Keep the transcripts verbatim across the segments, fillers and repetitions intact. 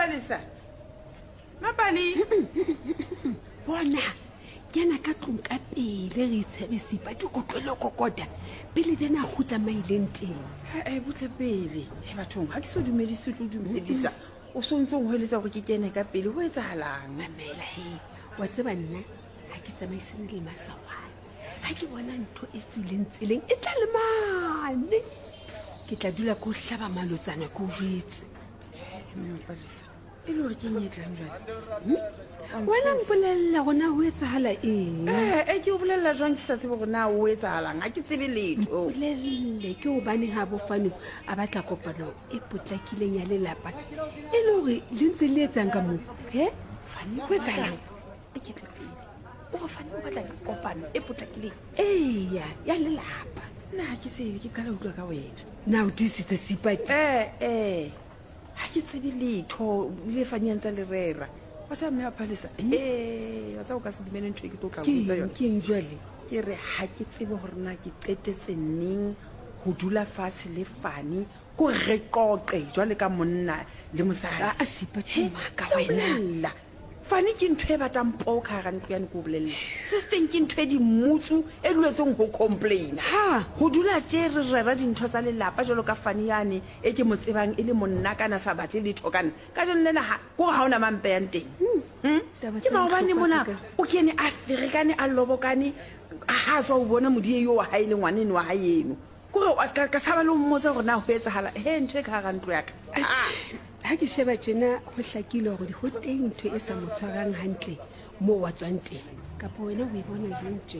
Mapalesa. Mapali. Bona kena ka tlong ka pele re itshebe Seipati go tlwele kokota pele dena khutla maileng teng. Eh butle pele. E bathong ha ke so dumedise tlo dumedisa. O sontse go heletsa go ke kene ka pele ho etsahalang. Mamela he. Wa tseba nna ha ke tsamaisane le masawa. Ha ke bona ntho e tswileng tseleng e tla le mane. Ke tla dula go hlaba malotsana go jwetse. Mapalesa. E le hore ke nyetlang jwale. Wena mpolella gona ho etsahala eng? Eh e ke o bolella jwang ke sa tsebe gore na o etsahalang ha ke tsebe letho. Bolelle ke o bane ha bofane a batla kopano e potlakileng ya lelapa e le hore le ntse le etsang ka mo he Fane ho etsahalang e ke tle pele. O fane o batla kopano e potlakileng. eya ya lelapa Nna ha ke tsebe ke qala ho utlwa ka wena. na o disitse Seipati Eh eh ha ke tsebe letho le fanyang tsa le rera. Wa sa me Mapalesa. Eh wa tsa o ka se dumele ntho e ke tlo tla ke go tsa eng yona. ke eng jwale Ke re ha ke tsebe gore na ke qetetse nneng ho dula fatshe le Fane ko re qoqe jwale ka monna le mosadi. a Seipati ka wena Fane ke ntho e batang poka ga ntlo ya ne go bolelle. System ke ntho e di mutsu e duletseng ho complain. Ha. Ho dula tje re rera dintho tsa lelapa jwalo ka Fane yane e ke mo tsebang e le monna kana sa batle le thokana. Ka jone lena ha go ha ona mampe ya nteng. Hm? Taba Ke tsa maobane bohlokwa mona ke o kene Afrikane a lobokane ha tswa o bona modie yo wa haile ngwanene wa haeno. Ko o ka ka tsaba le mmotsa gore na ho etsahala he ntho e ka ga ntlo ya ka. ha ke sheba tjena ho hlakile hore ho teng ntho e sa mo tshwarang hantle mo wa tswang teng kapa wena o e bona jwang tje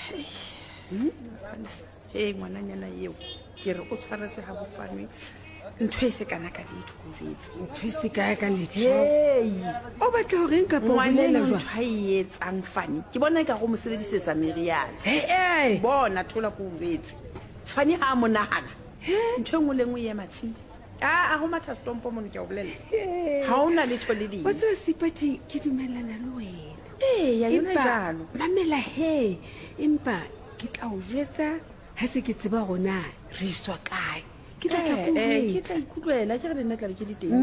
He ngwananyana eo ke re o tshwaretse ha bofane ntho e se kana ka letho go jetse. ntho e se ka ka letho Hey o batla hore nka po ngwanela bolela ntho jwang ha e etsang Fane ke bona ka go mo sebedisetsa meriana. eh Bona thola go jetse Fane ha mo nahana ntho engwe le ngwe ya matsi a a go matha stompo mo ke o bolela ha ona letho le wa ding. tseba Seipati ke dumellana le wena Eh ya yona Empa, jalo. mamela he empa ke tla o jwetsa ha se ke tseba gona re iswa kae ke tla tla go Eh ke jwetsa tla ikutlwela ke re nna tla be ke di teng.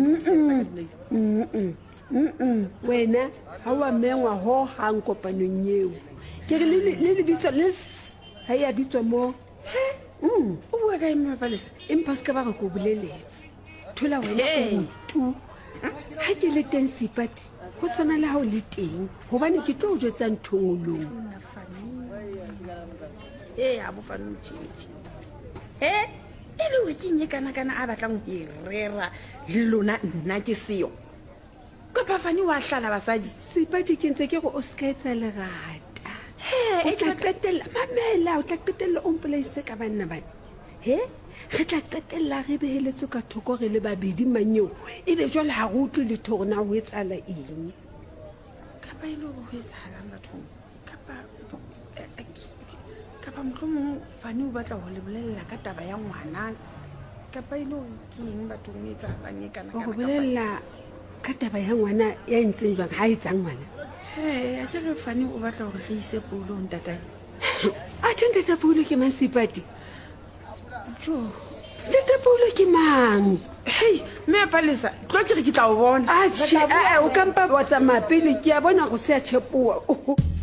wena ha wa mengwa ho hang kopanong eo ke re le le le bitso le s- ha ya bitswa mo O bua ka eme Mapalesa. empa se ka ba re ko boleletse thola wena Hey. o tu ha ke le teng Seipati go tshwana le ha o le teng hobane ke tlo o jwetsa ntho ngolong Nna Fane. Eh a bo Fane tshintshi. Eh e le o ke nye kana kana a batlang ho e rera le lona nna ke seo. Ka pa Fane wa hlala basadi. Seipati ke ntse ke go o ska etsa lerata He o tla qetella mamela o tla qetella o mpolaise ka banna bana he re tla qetella re beheletse ka thoko re le babedi manyeo ebe jwale ha go utlwe letho gore na ho etsala eng ka pa ile go etsahalang bathong. Ka pa ka pa mohlomong Fane o batla ho le bolella ka taba ya ngwana. Ka pa ile hore ke eng bathong e etsahalang e kana go kana. bolela ka taba ya ngwana ya ntseng jwang ha e tsang ngwana Eh a tsere Fane o batla hore re ise polong tatae. a tenta tapulo ke mang Seipati Jo. tapulo ke mang Hey, me Mapalesa, tlo ke re ke tla o bona. a o kampa wa tsamaya pele ke a bona go se a tshepoa